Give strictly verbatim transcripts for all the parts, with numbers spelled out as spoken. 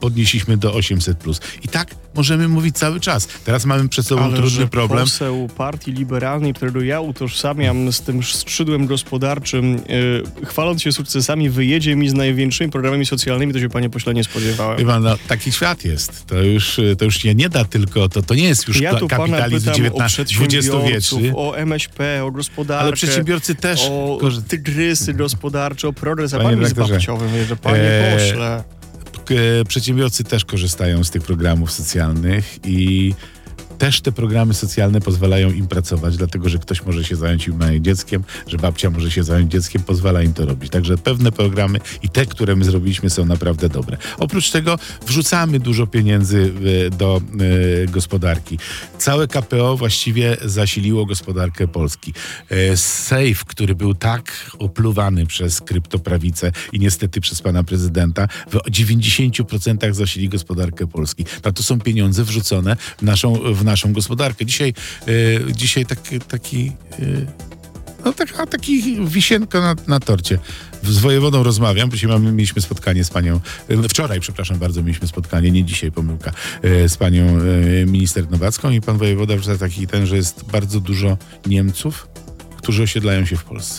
podnieśliśmy do osiemset plus. I tak możemy mówić cały czas. Teraz mamy przed sobą Ale trudny że problem. poseł Partii Liberalnej, którego ja utożsamiam z tym skrzydłem gospodarczym, yy, chwaląc się sukcesami, wyjedzie mi z największymi programami socjalnymi, to się, panie pośle, nie spodziewałem. Chyba, no, taki świat jest. To już, to już się nie da tylko, to, to nie jest już Ja tu pana kapitalizm pytam o dwudziestowieczny. przedsiębiorców, o M S P, o gospodarkę, Ale przedsiębiorcy też o korzyst- tygrysy gospodarcze, o progres, a Panie pan mi z redaktorze, babciowym wyjeżdża, panie e, pośle. K- Przedsiębiorcy też korzystają z tych programów socjalnych i też te programy socjalne pozwalają im pracować, dlatego że ktoś może się zająć im małym dzieckiem, że babcia może się zająć dzieckiem, pozwala im to robić. Także pewne programy i te, które my zrobiliśmy, są naprawdę dobre. Oprócz tego wrzucamy dużo pieniędzy e, do e, gospodarki. Całe K P O właściwie zasiliło gospodarkę Polski. E, Safe, który był tak opluwany przez kryptoprawicę i niestety przez pana prezydenta, w dziewięćdziesięciu procentach zasili gospodarkę Polski. No to są pieniądze wrzucone w naszą, w naszą gospodarkę. Dzisiaj, e, dzisiaj taki, taki e, no taka, taki wisienka na, na torcie. Z wojewodą rozmawiam, bo dzisiaj mamy, mieliśmy spotkanie z panią, e, wczoraj, przepraszam bardzo, mieliśmy spotkanie, nie dzisiaj, pomyłka, e, z panią e, minister Nowacką i pan wojewoda wrzuca taki ten, że jest bardzo dużo Niemców, którzy osiedlają się w Polsce.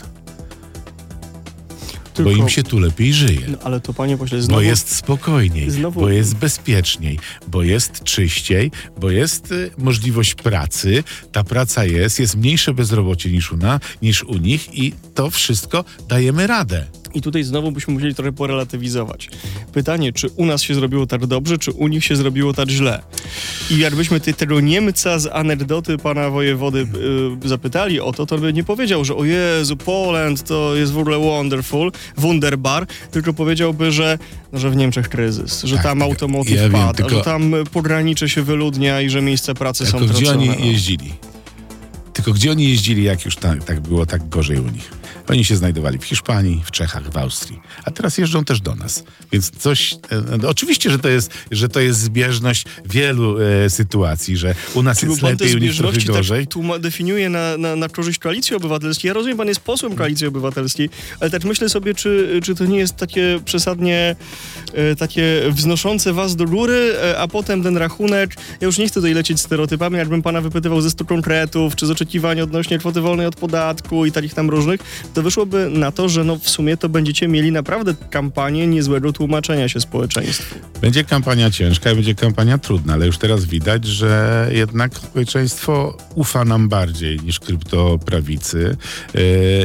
Tylko, bo im się tu lepiej żyje. No, ale to, panie pośle, znowu... Bo jest spokojniej, znowu... bo jest bezpieczniej, bo jest czyściej, bo jest y, możliwość pracy. Ta praca jest, jest mniejsze bezrobocie niż u, na, niż u nich i to wszystko dajemy radę. I tutaj znowu byśmy musieli trochę porelatywizować. Pytanie, czy u nas się zrobiło tak dobrze, czy u nich się zrobiło tak źle? I jakbyśmy ty, tego Niemca z anegdoty pana wojewody y, zapytali o to, to by nie powiedział, że o Jezu, Poland to jest w ogóle wonderful, wunderbar, tylko powiedziałby, że, no, że w Niemczech kryzys, że Tak, tam tylko, automotive ja wiem, pada, tylko, że tam pogranicze się wyludnia i że miejsca pracy są tylko tracone. gdzie oni jeździli? Tylko gdzie oni jeździli, jak już tak, tak było, tak gorzej u nich? Oni się znajdowali w Hiszpanii, w Czechach, w Austrii. A teraz jeżdżą też do nas. Więc coś... E, oczywiście, że to jest, że to jest zbieżność wielu e, sytuacji, że u nas Czy jest pan te lepiej, u nich trochę zbieżności gorzej. tak tłuma- definiuje na, na, na korzyść Koalicji Obywatelskiej. Ja rozumiem, pan jest posłem Koalicji Obywatelskiej, ale tak myślę sobie, czy, czy to nie jest takie przesadnie e, takie wznoszące was do góry, e, a potem ten rachunek, ja już nie chcę tutaj lecieć stereotypami, jakbym pana wypytywał ze stu konkretów, czy z oczekiwań odnośnie kwoty wolnej od podatku i takich tam różnych, to wyszłoby na to, że no w sumie to będziecie mieli naprawdę kampanię niezłego tłumaczenia się społeczeństwu. Będzie kampania ciężka i będzie kampania trudna, ale już teraz widać, że jednak społeczeństwo ufa nam bardziej niż kryptoprawicy yy,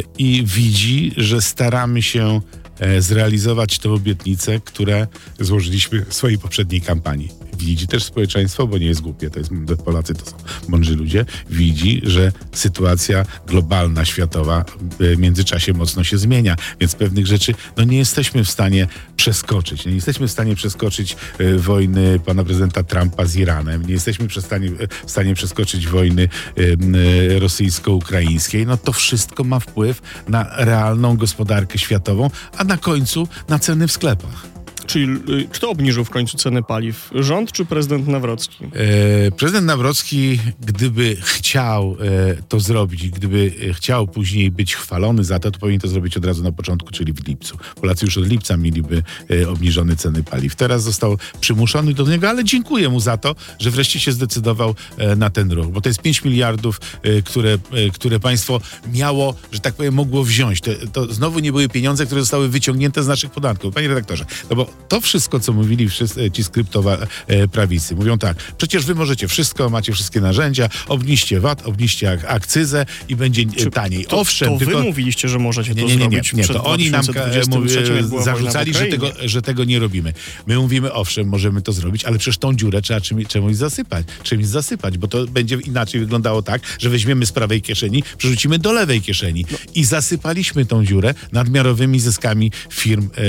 i widzi, że staramy się e, zrealizować te obietnice, które złożyliśmy w swojej poprzedniej kampanii. Widzi też społeczeństwo, bo nie jest głupie, to jest, Polacy to są mądrzy ludzie, widzi, że sytuacja globalna, światowa w międzyczasie mocno się zmienia, więc pewnych rzeczy no nie jesteśmy w stanie przeskoczyć. Nie jesteśmy w stanie przeskoczyć e, wojny pana prezydenta Trumpa z Iranem, nie jesteśmy w stanie, w stanie przeskoczyć wojny e, e, rosyjsko-ukraińskiej. No to wszystko ma wpływ na realną gospodarkę światową, a na końcu na ceny w sklepach. Czyli y, kto obniżył w końcu ceny paliw? Rząd czy prezydent Nawrocki? E, prezydent Nawrocki, gdyby chciał e, to zrobić i gdyby e, chciał później być chwalony za to, to powinien to zrobić od razu na początku, czyli w lipcu. Polacy już od lipca mieliby e, obniżone ceny paliw. Teraz został przymuszony do niego, ale dziękuję mu za to, że wreszcie się zdecydował e, na ten ruch, bo to jest pięć miliardów, e, które, e, które państwo miało, że tak powiem, mogło wziąć. To, to znowu nie były pieniądze, które zostały wyciągnięte z naszych podatków. Panie redaktorze, no bo to wszystko, co mówili wszyscy, ci skryptoprawicy, mówią tak, przecież wy możecie wszystko, macie wszystkie narzędzia, obniżcie V A T, obniżcie ak- akcyzę i będzie Czy taniej. To, Owszem, to tylko... wy mówiliście, że możecie nie, to nie, nie, nie, zrobić. nie, przed to oni nam dwutysięcy dwudziestym trzecim, jak była zarzucali, że wojna w tego, że tego nie robimy. My mówimy, owszem, możemy to zrobić, ale przecież tą dziurę trzeba czymś, czymś zasypać, czymś zasypać, bo to będzie inaczej wyglądało tak, że weźmiemy z prawej kieszeni, przerzucimy do lewej kieszeni no. i zasypaliśmy tą dziurę nadmiarowymi zyskami firm e,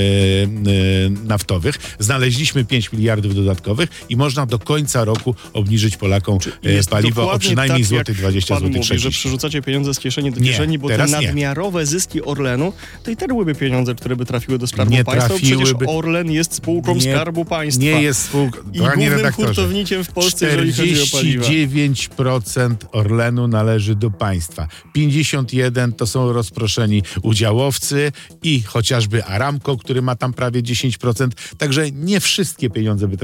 e, naftowych. Znaleźliśmy pięć miliardów dodatkowych i można do końca roku obniżyć Polakom e, paliwo o przynajmniej tak, złoty dwadzieścia złotych mówi, trzydzieści. że przerzucacie pieniądze z kieszeni do Nie, kieszeni, bo te teraz nadmiarowe nie. zyski Orlenu, to i te byłyby pieniądze, które by trafiły do Skarbu Nie Państwa. trafiłyby. Przecież Orlen jest spółką Nie, Skarbu Państwa. Nie jest spółką. I głównym hurtownikiem w Polsce, jeżeli chodzi o paliwa. czterdzieści dziewięć procent Orlenu należy do państwa. pięćdziesiąt jeden procent to są rozproszeni udziałowcy i chociażby Aramco, który ma tam prawie dziesięć procent. Także nie wszystkie pieniądze by